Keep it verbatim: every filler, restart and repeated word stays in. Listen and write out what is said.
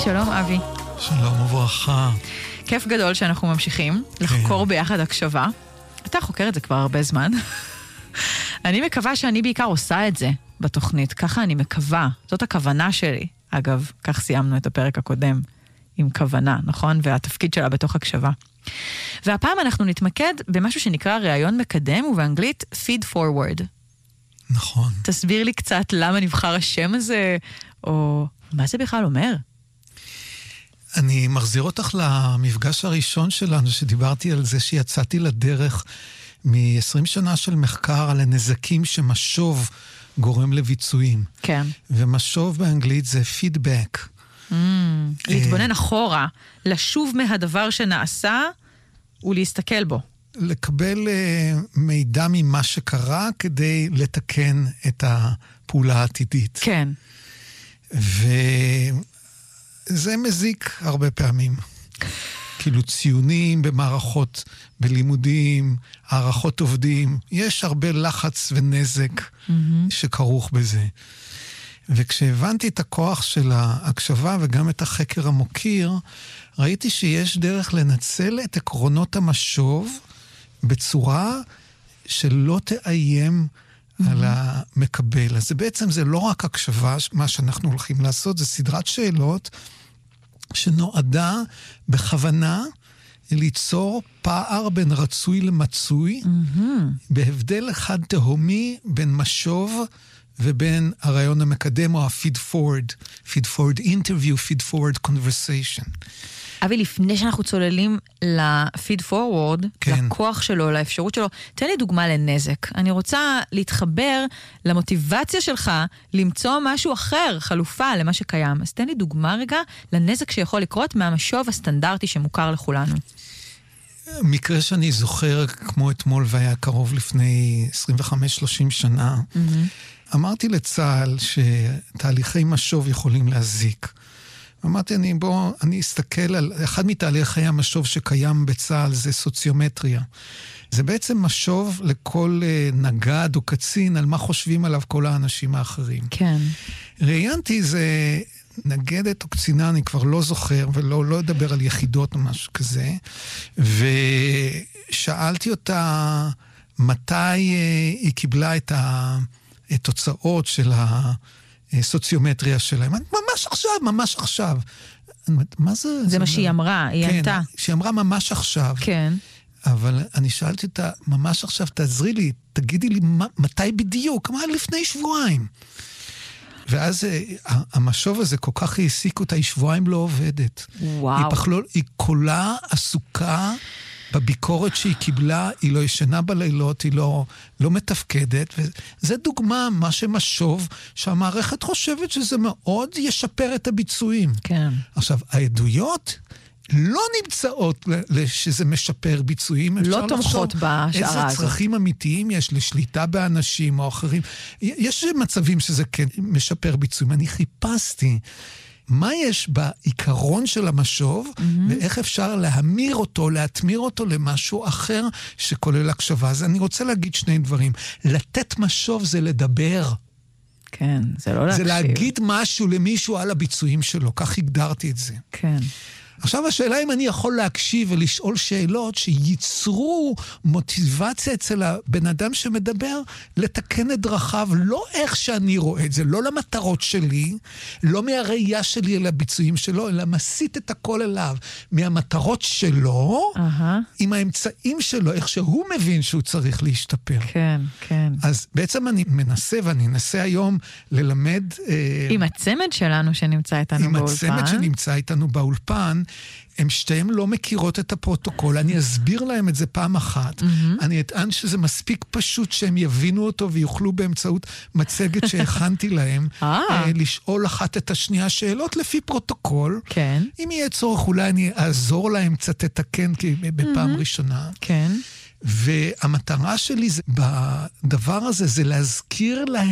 שלום אבי. שלום וברכה. כיף גדול שאנחנו ממשיכים לחקור ביחד הקשבה. אתה חוקר את זה כבר הרבה זמן. אני מקווה שאני בעיקר עושה את זה בתוכנית. ככה אני מקווה. זאת הכוונה שלי. אגב, כך סיימנו את הפרק הקודם עם כוונה, נכון? והתפקיד שלה בתוך הקשבה. והפעם אנחנו נתמקד במשהו שנקרא ראיון מקדם, ובאנגלית feed forward. נכון. תסביר לי קצת למה נבחר השם הזה, או מה זה בכלל אומר? אני מחזיר אותך למפגש הראשון שלנו, שדיברתי על זה שיצאתי לדרך מ-עשרים שנה של מחקר על הנזקים שמשוב גורם לביצועים. כן. ומשוב באנגלית זה פידבק. Mm, להתבונן אחורה, לשוב מהדבר שנעשה ולהסתכל בו. לקבל uh, מידע ממה שקרה כדי לתקן את הפעולה העתידית. כן. וזה מזיק הרבה פעמים. כאילו ציונים במערכות, בלימודים, הערכות עובדים, יש הרבה לחץ ונזק mm-hmm. שכרוך בזה. וכשהבנתי את הכוח של ההקשבה וגם את החקר המוקיר, ראיתי שיש דרך לנצל את עקרונות המשוב בצורה שלא תאיים mm-hmm. על המקבל. אז זה בעצם זה לא רק הקשבה, מה שאנחנו הולכים לעשות, זה סדרת שאלות שנועדה בכוונה ליצור פער בין רצוי למצוי, mm-hmm. בהבדל אחד תהומי בין משוב ובין הרעיון המקדם או ה-feed forward, feed forward interview, feed forward conversation. אבל לפני שאנחנו צוללים ל-feed forward, כן. לכוח שלו, לאפשרות שלו, תן לי דוגמה לנזק. אני רוצה להתחבר למוטיבציה שלך למצוא משהו אחר, חלופה למה שקיים. אז תן לי דוגמה רגע לנזק שיכול לקרות מהמשוב הסטנדרטי שמוכר לכולנו. מקרה שאני זוכר כמו אתמול והיה קרוב לפני עשרים וחמש שלושים שנה, mm-hmm. אמרתי לצה"ל שתהליכי משוב יכולים להזיק. אמרתי, אני, בוא, אני אסתכל על, אחד מתהליכי המשוב שקיים בצה"ל זה סוציומטריה. זה בעצם משוב לכל נגד או קצין על מה חושבים עליו כל האנשים האחרים. כן. ראיינתי זה נגדת או קצינה, אני כבר לא זוכר, ולא לא אדבר על יחידות או משהו כזה, ושאלתי אותה מתי היא קיבלה את התוצאות של ה... סוציומטריה שלהם. ממש עכשיו, ממש עכשיו. מה זה? זה מה שהיא אמרה, היא ענתה. כן, שהיא אמרה ממש עכשיו. כן. אבל אני שאלתי אותה, ממש עכשיו, תעזרי לי, תגידי לי מתי בדיוק, מה לפני שבועיים. ואז המשוב הזה כל כך העסיק אותה, היא שבועיים לא עובדת. וואו. היא פחלול, היא כולה עסוקה בביקורת שהיא קיבלה, היא לא ישנה בלילות, היא לא, לא מתפקדת, וזה דוגמה, מה שמשוב, שהמערכת חושבת שזה מאוד ישפר את הביצועים. כן. עכשיו, העדויות לא נמצאות שזה משפר ביצועים. לא תומכות בשערה הזאת. איזה צרכים אמיתיים יש לשליטה באנשים או אחרים. יש מצבים שזה כן משפר ביצועים. אני חיפשתי מה יש בעיקרון של המשוב, mm-hmm. ואיך אפשר להמיר אותו, להתמיר אותו למשהו אחר שכולל הקשבה. אז אני רוצה להגיד שני דברים. לתת משוב זה לדבר. כן, זה לא להקשיב. זה להגיד משהו למישהו על הביצועים שלו, כך הגדרתי את זה. כן. עכשיו השאלה אם אני יכול להקשיב ולשאול שאלות שייצרו מוטיבציה אצל הבן אדם שמדבר לתקן את דרכיו, לא איך שאני רואה את זה, לא למטרות שלי, לא מהראייה שלי אל הביצועים שלו, אלא מסית את הכל אליו, מהמטרות שלו, uh-huh. עם האמצעים שלו, איך שהוא מבין שהוא צריך להשתפר. כן, כן. אז בעצם אני מנסה, ואני אנסה היום ללמד... עם הצמד שלנו שנמצא איתנו עם באולפן. עם הצמד שנמצא איתנו באולפן, הם שתיהם לא מכירות את הפרוטוקול, אני אסביר להם את זה פעם אחת, mm-hmm. אני אטען שזה מספיק פשוט שהם יבינו אותו ויוכלו באמצעות מצגת שהכנתי להם, אה, לשאול אחת את השנייה שאלות לפי פרוטוקול, כן. אם יהיה צורך אולי אני אעזור להם קצת לתקן בפעם mm-hmm. ראשונה, כן. והמטרה שלי זה, בדבר הזה זה להזכיר להם,